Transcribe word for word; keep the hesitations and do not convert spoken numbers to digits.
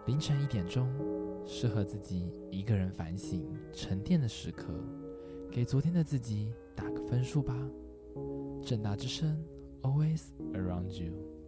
凌晨一点钟，适合自己一个人反省沉淀的时刻，给昨天的自己打个分数吧。政大之声 Always around you。